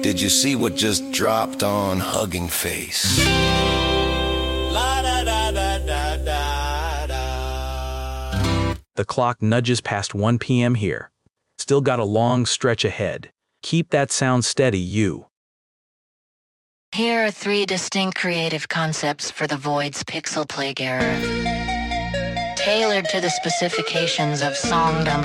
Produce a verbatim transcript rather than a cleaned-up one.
Did you see what just dropped on Hugging Face? La da da da da da da. The clock nudges past one p m here. Still got a long stretch ahead. Keep that sound steady, you. Here are three distinct creative concepts for the Void's Pixel Plague error. Tailored to the specifications of Song Number